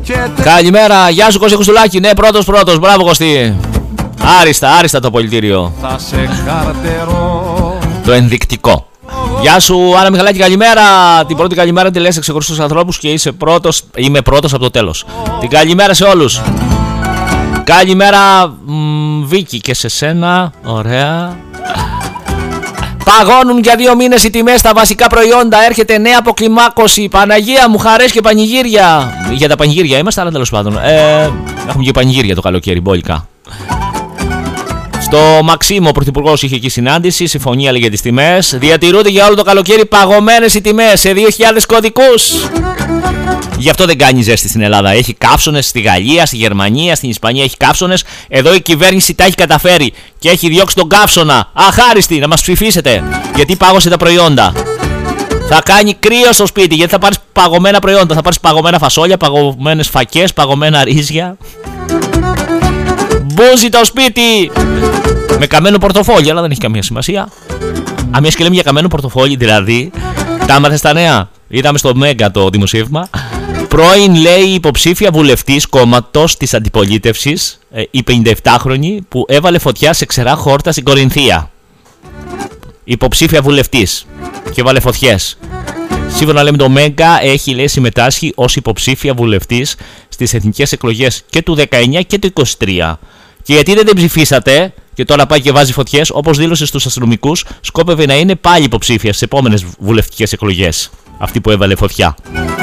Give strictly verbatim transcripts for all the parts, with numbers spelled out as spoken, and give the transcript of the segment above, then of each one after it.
Καλημέρα, γεια σου Κώστα Κουστουλάκη. Ναι, πρώτος πρώτος, μπράβο Κωστή. Άριστα, άριστα το πολιτήριο. Θα σε καρτερώ. Το ενδεικτικό. Γεια σου Άννα Μιχαλάκη, καλημέρα. Την πρώτη καλημέρα τη λες ξεχωριστούς ανθρώπους και είσαι πρώτος. Είμαι πρώτος από το τέλος. Την καλημέρα σε όλους. Καλημέρα μ, Βίκη και σε σένα. Ωραία. Παγώνουν για δύο μήνες οι τιμές στα βασικά προϊόντα. Έρχεται νέα αποκλιμάκωση. Παναγία μου, χαρές και πανηγύρια. Για τα πανηγύρια είμαστε, αλλά τέλος πάντων. Ε, έχουμε και πανηγύρια το καλοκαίρι, μπόλικα. Στο Μαξίμο, ο πρωθυπουργός είχε εκεί συνάντηση. Συμφωνία λέει για τις τιμές. Διατηρούνται για όλο το καλοκαίρι παγωμένες οι τιμές σε δύο χιλιάδες κωδικούς. Γι' αυτό δεν κάνει ζέστη στην Ελλάδα. Έχει καύσωνες στη Γαλλία, στη Γερμανία, στην Ισπανία έχει καύσωνες. Εδώ η κυβέρνηση τα έχει καταφέρει και έχει διώξει τον καύσωνα. Αχάριστη, να μας ψηφίσετε. Γιατί πάγωσε τα προϊόντα. Θα κάνει κρύο στο σπίτι γιατί θα πάρεις παγωμένα προϊόντα. Θα πάρεις παγωμένα φασόλια, παγωμένες φακές, παγωμένα ρύζια. Μπούζει το σπίτι. Με καμένο πορτοφόλι, αλλά δεν έχει καμία σημασία. Αμέσως και λέμε για καμένο πορτοφόλι, δηλαδή. Τα έμαθες στα νέα. Είδαμε στο Μέγκα το δημοσίευμα. Πρώην λέει υποψήφια βουλευτής κόμματος της αντιπολίτευσης, η πενηνταεπτάχρονη, που έβαλε φωτιά σε ξερά χόρτα στην Κορινθία. Υποψήφια βουλευτής και έβαλε φωτιές. Σύμφωνα λέμε το Μέγκα έχει λέει συμμετάσχει ως υποψήφια βουλευτής στις εθνικές εκλογές και του δεκαεννιά και του είκοσι τρία. Και γιατί δεν την ψηφίσατε και τώρα πάει και βάζει φωτιές, όπως δήλωσε στους αστυνομικούς, σκόπευε να είναι πάλι υποψήφια στις επόμενες βουλευτικές εκλογές. Αυτή που έβαλε φωτιά.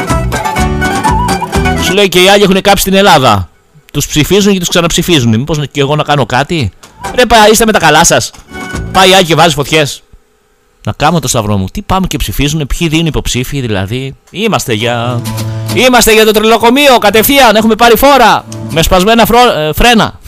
Σου λέει και οι άλλοι έχουν κάψει την Ελλάδα. Τους ψηφίζουν και τους ξαναψηφίζουν. Μήπως και εγώ να κάνω κάτι. Ρε πα, είστε με τα καλά σας. Πάει άλλοι και βάζει φωτιές. Να κάνω το σταυρό μου. Τι πάμε και ψηφίζουν, ποιοι δίνουν υποψήφοι δηλαδή. Είμαστε για. Είμαστε για το τριλοκομείο κατευθείαν. Έχουμε πάρει φόρα. Με σπασμένα φρο... ε, φρένα.